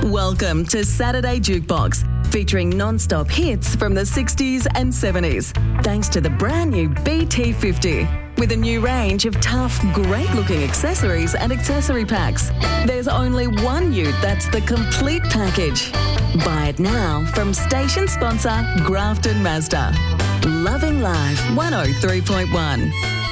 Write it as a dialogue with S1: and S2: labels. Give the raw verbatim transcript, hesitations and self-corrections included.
S1: Welcome to Saturday Jukebox, featuring non-stop hits from the sixties and seventies. Thanks to the brand new B T fifty, with a new range of tough, great-looking accessories and accessory packs. There's only one ute that's the complete package. Buy it now from station sponsor Grafton Mazda. Loving Life one oh three point one.